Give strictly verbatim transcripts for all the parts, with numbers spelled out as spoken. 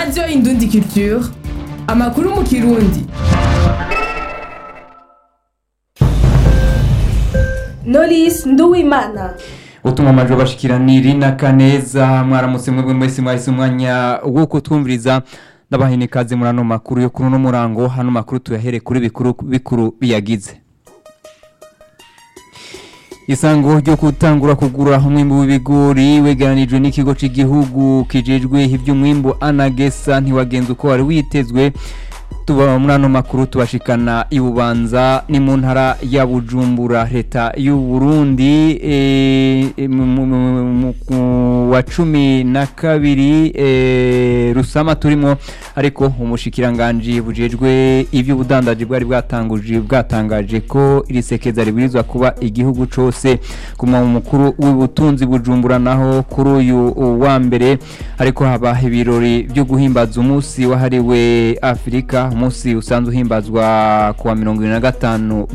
Radio Indundi Culture, amakuru mu Kirundi. Knowless Nduwimana. Utuma majo bashikiranira na Kaneza mwaramutse mwebwe mwese mwahise umwanya wo kutwumviriza ndabahine kaze murano makuru yo kuno murango hano makuru tuyahere kuri bikuru bikuru biyagize. Isango ryo kutangura kugura umwimbu w'ibigori wegeranijwe n'ikigo cy'igihugu kijejwe ivy'umwimbu Anagesa ntiwagenze uko wari witezwe. Tuba murano makuru tubashikana ibubanza ni mu ntara ya Bujumbura leta y'u Burundi e, wa cumi na kabiri e, Rusama turimo ariko umushikiranganje bujejwe ivyo budandaje bwari bwatanguje bwatangaje ko irisekeza ribirizwa kuba igihugu cose kuma mukuru w'ubutunzi Bujumbura naho kuri uyu wa mbere ariko haba ibirori byo guhimbaza umunsi wahariwe Afrika musi usanzwe uhimbazwa kuwa mirongo ine na gatanu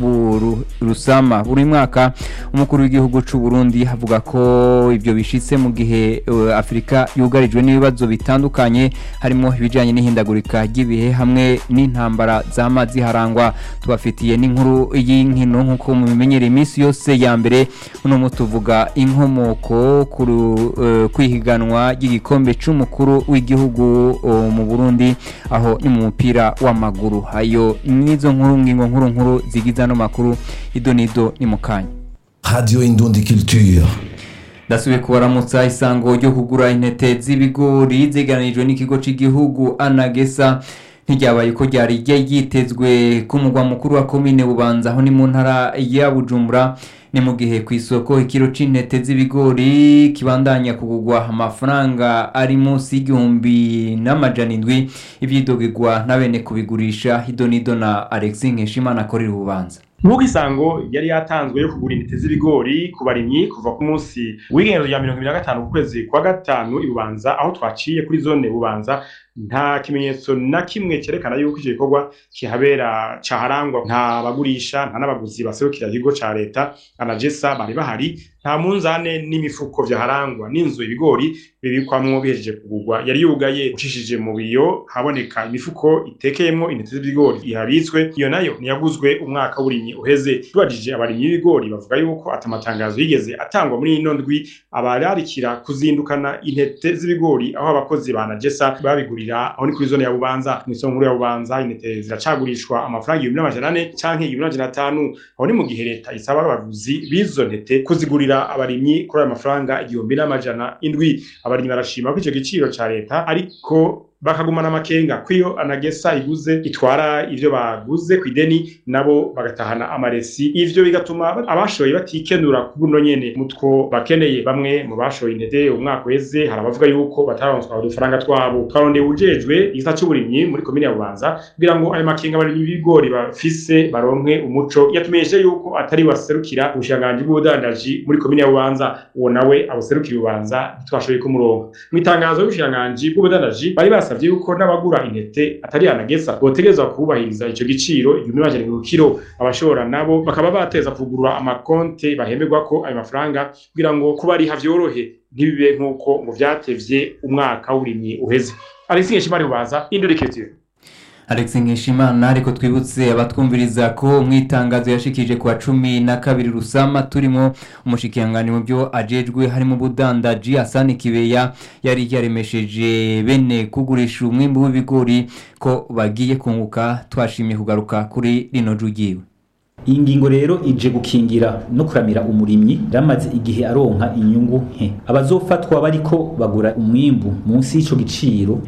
Rusama buri mwaka. Umukuru w'igihugu cy'u Burundi havuga ko ivyo bishitse mu gihe uh, Afrika yugarijwe n'ibibazo bitandukanye harimo ibijanye n'ihindagurika ry'ibihe hamwe n'intambara z'amazi harangwa. Tubafitiye n'inkuru y'inkino nkuko mumenyere iminsi yose ya mbere uno mutuvuga inkomoko kuri uh, kwihiganwa y'igikombe c'umukuru w'igihugu uh, mu Burundi aho ni mu mupira wa maguru. Hayo nizo nkuru ngingo nkuru nkuru zigiza no makuru idonido ni mukanya. Radio Indundi Culture. Dasubiye kubaramutsa isango ryo kugura intete z'ibigori zeganijwe n'ikigo cy'igihugu Anagesa ntiryabaye ko ryari ryitezwe ku mugwa mukuru wa komine Bubanza aho ni mu ntara ya Bujumbura. Ni mu gihe ku isoko ikiro c'intete z'ibigori kibandanya kugurwa amafaranga ari munsi y'igihumbi n'amajana indwi ivyidogegwa nabene kubigurisha idonido na Alexis Nkeshimana akorera Bubanza. Muko isango yari yatanzwe yo kugura intete z'ibigori ku barimyi kuva ku munsi w'igendo ya mirongo ibiri na gatanu ku kwezi kwa gatanu ibubanza aho twaciye kuri zone Bubanza nta kimenyetso na kimwe cyerekana yuko icyo gikorwa kihabera caharangwa nta bagurisha nta nabaguzi baserukira ikigo ca leta Anagesa bari bahari nta munzane n'imifuko vyaharangwa n'inzu ibigori bibikwamwo bihejeje kugurwa yari yugaye ucishije mu biyo haboneka imifuko itekeyemo intete z'ibigori ihabitswe iyo nayo niyaguzwe umwaka w'uburimyi uheze. Tubajije abarimyi b'ibigori bavuga yuko atamatangazo yigeze atangwa muri ino ndwi abararikira kuzindukana intete z'ibigori aho abakozi ba Anagesa babigura aho ni kuri zone ya Bubanza mu isoko nkuru ya Bubanza intete ziracagurishwa amafaranga ibihumbi n'amajana ane canke ibihumbi n'amajana atanu aho ni mu gihe leta isaba abaguzi bizo ntete kuzigurira abarimyi kuri ayo mafaranga igihumbi n'amajana indwi. Abarimyi barashima ko ico giciro ca leta ariko bakagumana amakenga kwiyo Anagesa iguze itwara ivyo baguze kwideni nabo bagatahana amaresi ivyo bigatuma abashoye batikenura kubuno nyene mutwo bakeneye. Bamwe mu bashoye intete umwaka weze harabavuga yuko bataronswa udufaranga twabo twaronde ujejwe igisa cy'uburimyi muri komine ya Bubanza kugira ngo ayo makenga bari ibigori bafise baronke umuco. Yatumeje yuko atari waserukira ubushanganje bw'ubudandaji muri komine ya Bubanza uwo nawe abuserukira Bubanza twashoye ku murongo mu itangazo y'ubushanganje bw'ubudandaji bari basa savye yuko n'abagura intete atari Anagesa botegezwa kubahiriza ico giciro igihumbi n'amajana indwi ku kilo. Abashora nabo bakaba bateza kugura amakonte bahemberwa ko ayo mafaranga kugira ngo kuba ari havyorohe ntibibe nkuko ngo vyatevye umwaka w'uburimyi uheze. Alexis Nkeshimana Bubanza Indundi Culture. Alexis Nkeshimana ariko twibutse abatwumviriza ko mwitangazo yashikije kwa cumi na kabiri Rusama turimo umushikiranganje mu byo ajejwe harimo budandaji Hassan Kibeya yari yaremesheje bene kugurisha umwimbu w'ibigori ko bagiye kunguka. Twashimye kugaruka kuri rino jugiwe. Ingingo rero ije gukingira no kuramira umurimyi ramaze igihe aronka inyungu nke abazofatwa bariko bagura umwimbu munsi y'ico giciro